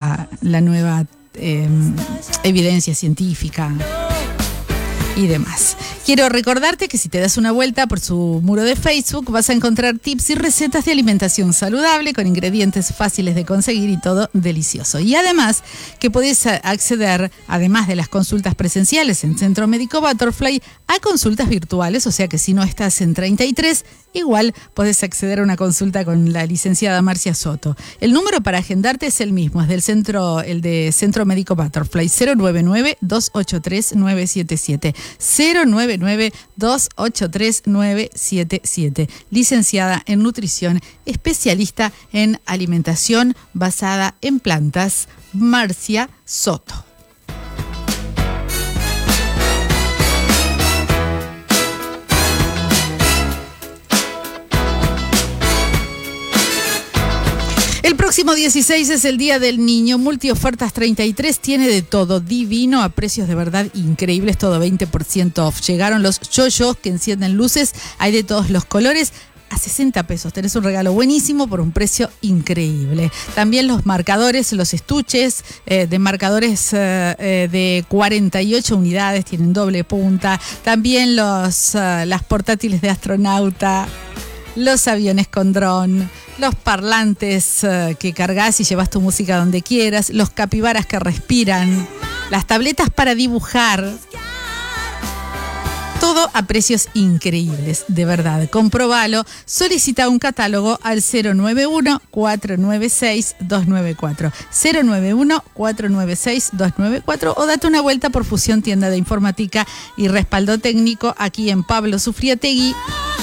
nueva evidencia científica y demás. Quiero recordarte que si te das una vuelta por su muro de Facebook vas a encontrar tips y recetas de alimentación saludable con ingredientes fáciles de conseguir y todo delicioso. Y además que podés acceder, además de las consultas presenciales en Centro Médico Butterfly, a consultas virtuales, o sea que si no estás en 33, igual podés acceder a una consulta con la licenciada Marcia Soto. El número para agendarte es el mismo, es del centro, el de Centro Médico Butterfly, 099-283-977. 099-283-977. Licenciada en nutrición, especialista en alimentación basada en plantas, Marcia Soto. El próximo 16 es el Día del Niño. Multiofertas 33 tiene de todo, divino, a precios de verdad increíbles, todo 20% off. Llegaron los yoyos que encienden luces, hay de todos los colores. A 60 pesos tenés un regalo buenísimo por un precio increíble. También los marcadores, los estuches de marcadores de 48 unidades, tienen doble punta. También las portátiles de astronauta, los aviones con dron, los parlantes que cargas y llevas tu música donde quieras, los capibaras que respiran, las tabletas para dibujar. Todo a precios increíbles, de verdad. Comprobalo. Solicita un catálogo al 091-496-294. 091-496-294 o date una vuelta por Fusión Tienda de Informática y Respaldo Técnico aquí en Pablo Sufriategui,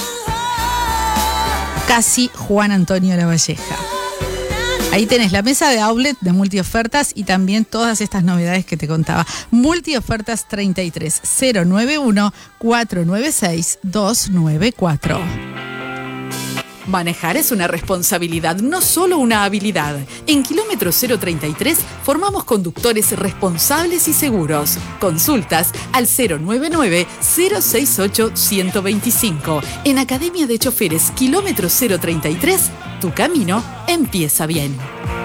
casi Juan Antonio Lavalleja. Ahí tenés la mesa de outlet de multiofertas y también todas estas novedades que te contaba. Multiofertas 33 091 496 294. Manejar es una responsabilidad, no solo una habilidad. En Kilómetro 033 formamos conductores responsables y seguros. Consultas al 099-068-125. En Academia de Choferes Kilómetro 033, tu camino empieza bien.